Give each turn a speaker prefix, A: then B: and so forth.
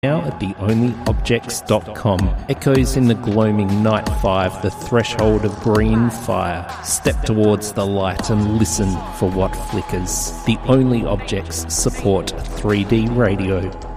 A: Now at theonlyobjects.com. Echoes in the gloaming night 5, the threshold of green fire. Step towards the light and listen for what flickers. The Only Objects support 3D radio.